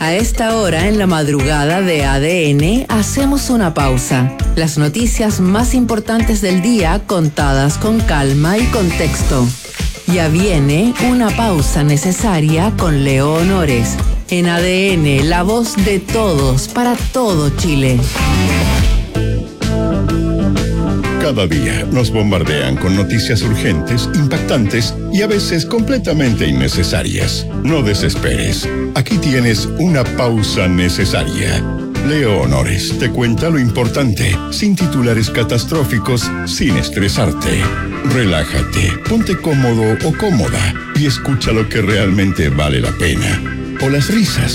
A esta hora, en la madrugada de ADN, hacemos una pausa. Las noticias más importantes del día contadas con calma y contexto. Ya viene una pausa necesaria con Leo Honores. En ADN, la voz de todos para todo Chile. Cada día nos bombardean con noticias urgentes, impactantes y a veces completamente innecesarias. No desesperes. Aquí tienes una pausa necesaria. Leo Honores te cuenta lo importante, sin titulares catastróficos, sin estresarte. Relájate, ponte cómodo o cómoda y escucha lo que realmente vale la pena. O las risas.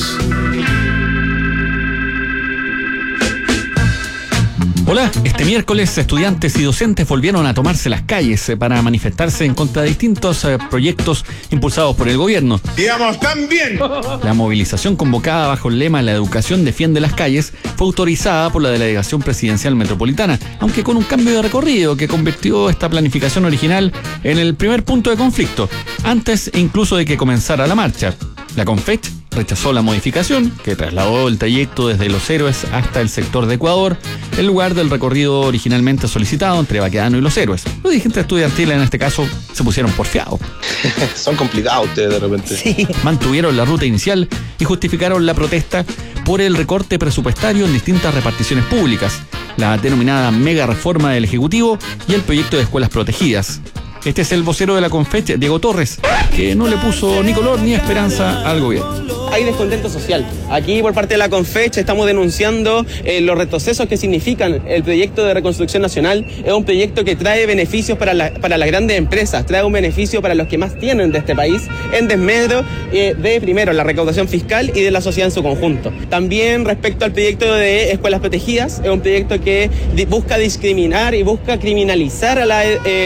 Hola, este miércoles estudiantes y docentes volvieron a tomarse las calles para manifestarse en contra de distintos proyectos impulsados por el gobierno. ¡Digamos también! La movilización convocada bajo el lema "La educación defiende las calles" fue autorizada por la Delegación Presidencial Metropolitana, aunque con un cambio de recorrido que convirtió esta planificación original en el primer punto de conflicto, antes incluso de que comenzara la marcha. La Confech rechazó la modificación, que trasladó el trayecto desde Los Héroes hasta el sector de Ecuador, en lugar del recorrido originalmente solicitado entre Baquedano y Los Héroes. Los dirigentes estudiantiles en este caso se pusieron porfiados. Son complicados ustedes de repente. Sí. Mantuvieron la ruta inicial y justificaron la protesta por el recorte presupuestario en distintas reparticiones públicas, la denominada mega reforma del Ejecutivo y el proyecto de escuelas protegidas. Este es el vocero de la Confech, Diego Torres, que no le puso ni color ni esperanza al gobierno. Hay descontento social. Aquí por parte de la Confech estamos denunciando los retrocesos que significan el proyecto de reconstrucción nacional. Es un proyecto que trae beneficios para las grandes empresas, trae un beneficio para los que más tienen de este país, en desmedro de primero la recaudación fiscal y de la sociedad en su conjunto. También respecto al proyecto de escuelas protegidas, es un proyecto que busca discriminar y busca criminalizar a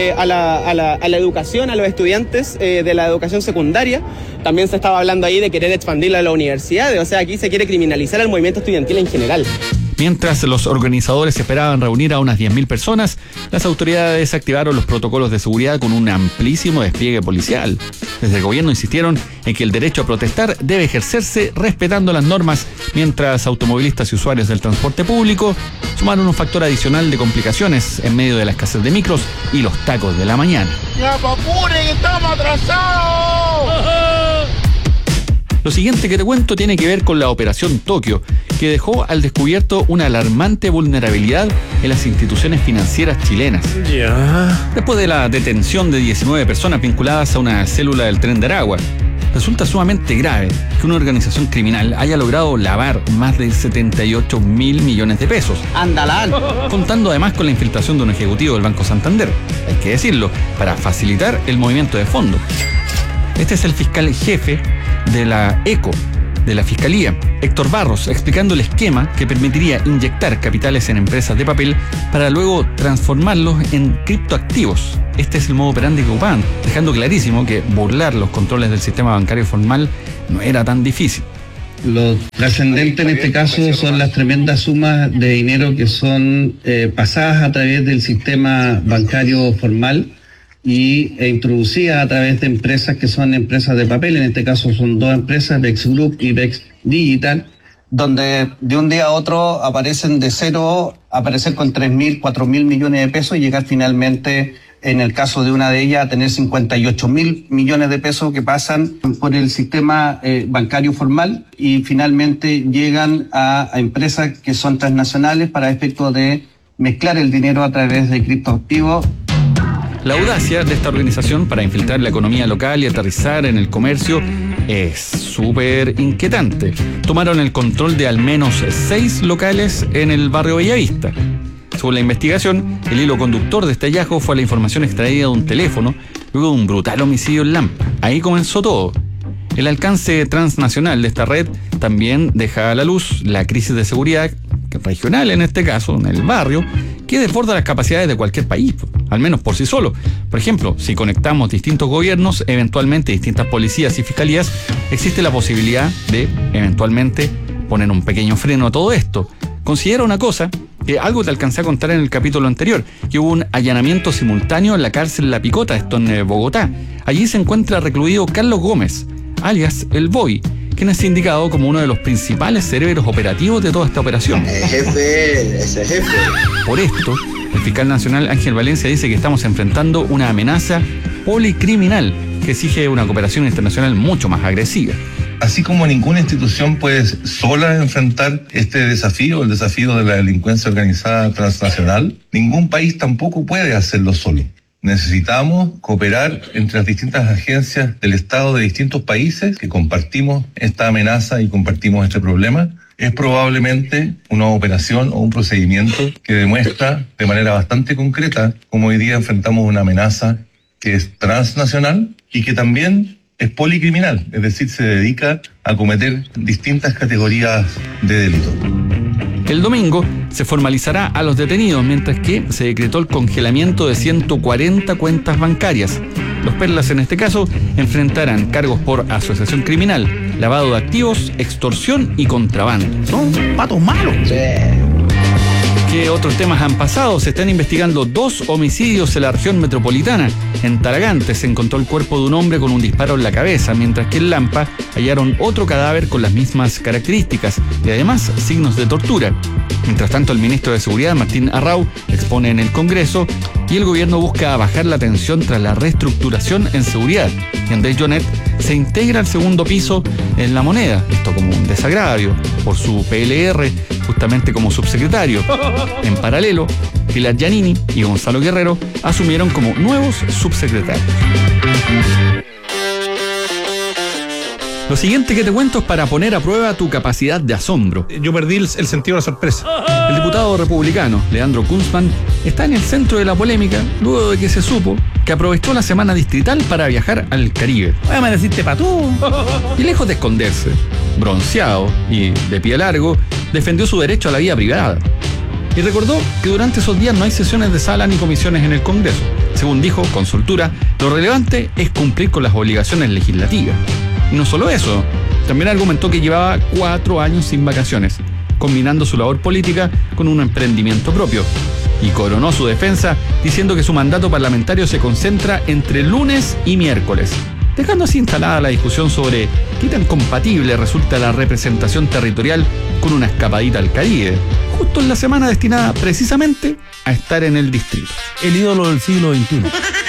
la educación, a los estudiantes de la educación secundaria. También se estaba hablando ahí de querer expandirla a las universidades, o sea, aquí se quiere criminalizar al movimiento estudiantil en general. Mientras los organizadores esperaban reunir a unas 10.000 personas, las autoridades activaron los protocolos de seguridad con un amplísimo despliegue policial. Desde el gobierno insistieron en que el derecho a protestar debe ejercerse respetando las normas, mientras automovilistas y usuarios del transporte público sumaron un factor adicional de complicaciones en medio de la escasez de micros y los tacos de la mañana. ¡Ya, papuren, estamos atrasados! Lo siguiente que te cuento tiene que ver con la Operación Tokio, que dejó al descubierto una alarmante vulnerabilidad en las instituciones financieras chilenas. Después de la detención de 19 personas vinculadas a una célula del Tren de Aragua, resulta sumamente grave que una organización criminal haya logrado lavar más de 78.000 millones de pesos. ¡Andalán! Contando además con la infiltración de un ejecutivo del Banco Santander, hay que decirlo, para facilitar el movimiento de fondos. Este es el fiscal jefe de la ECO, de la Fiscalía, Héctor Barros, explicando el esquema que permitiría inyectar capitales en empresas de papel para luego transformarlos en criptoactivos. Este es el modo operandi que ocupaban, dejando clarísimo que burlar los controles del sistema bancario formal no era tan difícil. Lo trascendente en este caso son las tremendas sumas de dinero que son pasadas a través del sistema bancario formal e introducidas a través de empresas que son empresas de papel. En este caso son dos empresas, Vex Group y Vex Digital, donde de un día a otro aparecen de cero, aparecer con 3.000, 4.000 millones de pesos y llegar finalmente, en el caso de una de ellas, a tener 58.000 millones de pesos que pasan por el sistema bancario formal y finalmente llegan a empresas que son transnacionales para efecto de mezclar el dinero a través de criptoactivos. La audacia de esta organización para infiltrar la economía local y aterrizar en el comercio es súper inquietante. Tomaron el control de al menos 6 locales en el barrio Bellavista. Según la investigación, el hilo conductor de este hallazgo fue la información extraída de un teléfono luego de un brutal homicidio en Lampa. Ahí comenzó todo. El alcance transnacional de esta red también deja a la luz la crisis de seguridad regional, en este caso, en el barrio, que desborda las capacidades de cualquier país, al menos por sí solo. Por ejemplo, si conectamos distintos gobiernos, eventualmente distintas policías y fiscalías, existe la posibilidad de, eventualmente, poner un pequeño freno a todo esto. Considera una cosa, que algo te alcancé a contar en el capítulo anterior, que hubo un allanamiento simultáneo en la cárcel La Picota, esto en Bogotá. Allí se encuentra recluido Carlos Gómez, alias El Boy, quien es indicado como uno de los principales cerebros operativos de toda esta operación. Ese jefe. Por esto, el fiscal nacional Ángel Valencia dice que estamos enfrentando una amenaza policriminal que exige una cooperación internacional mucho más agresiva. Así como ninguna institución puede sola enfrentar este desafío, el desafío de la delincuencia organizada transnacional, ningún país tampoco puede hacerlo solo. Necesitamos cooperar entre las distintas agencias del Estado de distintos países que compartimos esta amenaza y compartimos este problema. Es probablemente una operación o un procedimiento que demuestra de manera bastante concreta cómo hoy día enfrentamos una amenaza que es transnacional y que también es policriminal, es decir, se dedica a cometer distintas categorías de delito. El domingo se formalizará a los detenidos, mientras que se decretó el congelamiento de 140 cuentas bancarias. Los perlas, en este caso, enfrentarán cargos por asociación criminal, lavado de activos, extorsión y contrabando. Son patos malos. Sí. ¿Qué otros temas han pasado? Se están investigando 2 homicidios en la región metropolitana. En Talagante se encontró el cuerpo de un hombre con un disparo en la cabeza, mientras que en Lampa hallaron otro cadáver con las mismas características y además signos de tortura. Mientras tanto, el ministro de Seguridad, Martín Arrau, expone en el Congreso y el gobierno busca bajar la tensión tras la reestructuración en seguridad. Y Andrés Jonet se integra al segundo piso en La Moneda, esto como un desagravio, por su PLR, justamente como subsecretario. En paralelo, Pilar Giannini y Gonzalo Guerrero asumieron como nuevos subsecretarios. Lo siguiente que te cuento es para poner a prueba tu capacidad de asombro. Yo perdí el sentido de la sorpresa. El diputado republicano, Leandro Kunzman, está en el centro de la polémica luego de que se supo que aprovechó la semana distrital para viajar al Caribe. Oye, me deciste patú. Y lejos de esconderse, bronceado y de pie largo, defendió su derecho a la vida privada. Y recordó que durante esos días no hay sesiones de sala ni comisiones en el Congreso. Según dijo, con soltura, lo relevante es cumplir con las obligaciones legislativas. Y no solo eso, también argumentó que llevaba 4 años sin vacaciones, combinando su labor política con un emprendimiento propio. Y coronó su defensa diciendo que su mandato parlamentario se concentra entre lunes y miércoles, dejando así instalada la discusión sobre qué tan compatible resulta la representación territorial con una escapadita al Caribe, justo en la semana destinada precisamente a estar en el distrito. El ídolo del siglo XXI.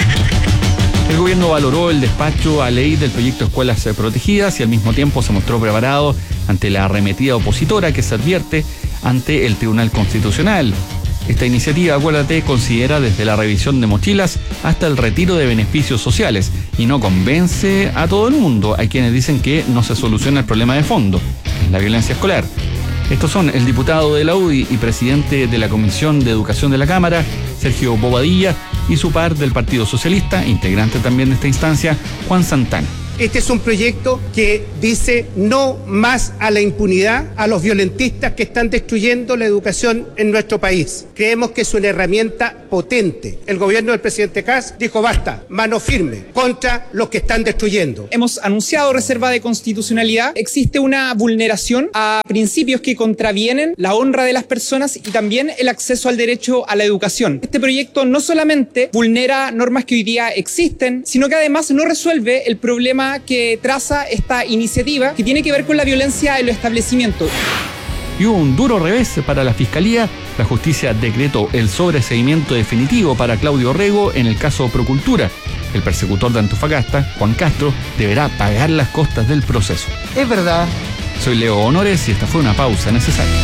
El gobierno valoró el despacho a ley del proyecto Escuelas Protegidas y al mismo tiempo se mostró preparado ante la arremetida opositora que se advierte ante el Tribunal Constitucional. Esta iniciativa, acuérdate, considera desde la revisión de mochilas hasta el retiro de beneficios sociales y no convence a todo el mundo. Hay quienes dicen que no se soluciona el problema de fondo, la violencia escolar. Estos son el diputado de la UDI y presidente de la Comisión de Educación de la Cámara, Sergio Bobadilla, y su par del Partido Socialista, integrante también de esta instancia, Juan Santana. Este es un proyecto que dice no más a la impunidad, a los violentistas que están destruyendo la educación en nuestro país. Creemos que es una herramienta potente. El gobierno del presidente Kast dijo basta, mano firme, contra los que están destruyendo. Hemos anunciado reserva de constitucionalidad. Existe una vulneración a principios que contravienen la honra de las personas y también el acceso al derecho a la educación. Este proyecto no solamente vulnera normas que hoy día existen, sino que además no resuelve el problema que traza esta iniciativa que tiene que ver con la violencia en los establecimientos. Y hubo un duro revés para la Fiscalía. La justicia decretó el sobreseimiento definitivo para Claudio Rego en el caso Procultura. El persecutor de Antofagasta, Juan Castro, deberá pagar las costas del proceso. Es verdad. Soy Leo Honores y esta fue una pausa necesaria.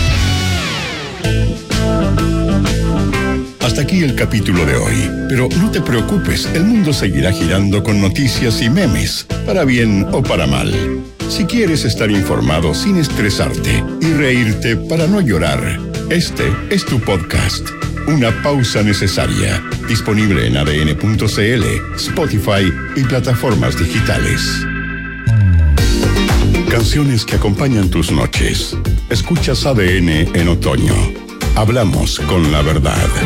Hasta aquí el capítulo de hoy, pero no te preocupes, el mundo seguirá girando con noticias y memes, para bien o para mal. Si quieres estar informado sin estresarte y reírte para no llorar, este es tu podcast, Una Pausa Necesaria, disponible en adn.cl, Spotify y plataformas digitales. Canciones que acompañan tus noches. Escuchas ADN en otoño. Hablamos con la verdad.